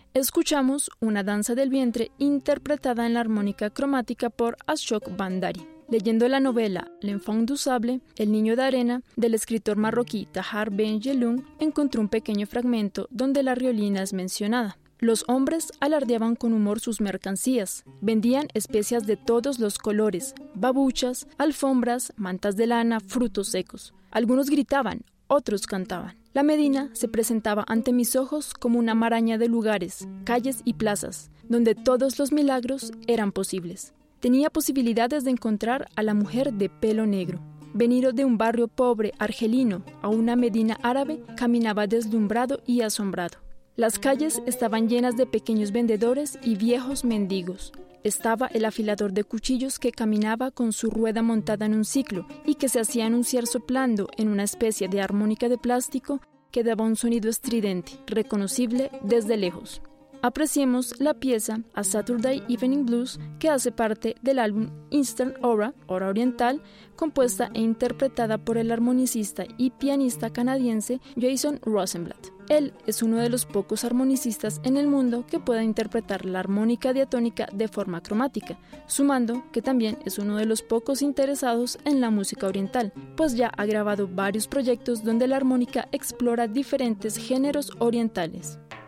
Escuchamos una danza del vientre interpretada en la armónica cromática por Ashok Bandari. Leyendo la novela L'Enfant du Sable, El niño de arena, del escritor marroquí Tahar Ben Jelloun, encontré un pequeño fragmento donde la riolina es mencionada. Los hombres alardeaban con humor sus mercancías, vendían especias de todos los colores, babuchas, alfombras, mantas de lana, frutos secos. Algunos gritaban, otros cantaban. La Medina se presentaba ante mis ojos como una maraña de lugares, calles y plazas, donde todos los milagros eran posibles. Tenía posibilidades de encontrar a la mujer de pelo negro. Venido de un barrio pobre argelino a una Medina árabe, caminaba deslumbrado y asombrado. Las calles estaban llenas de pequeños vendedores y viejos mendigos. Estaba el afilador de cuchillos que caminaba con su rueda montada en un ciclo y que se hacía anunciar soplando en una especie de armónica de plástico que daba un sonido estridente, reconocible desde lejos. Apreciemos la pieza A Saturday Evening Blues, que hace parte del álbum Eastern Aura, Hora Oriental, compuesta e interpretada por el armonicista y pianista canadiense Jason Rosenblatt. Él es uno de los pocos armonicistas en el mundo que pueda interpretar la armónica diatónica de forma cromática, sumando que también es uno de los pocos interesados en la música oriental, pues ya ha grabado varios proyectos donde la armónica explora diferentes géneros orientales.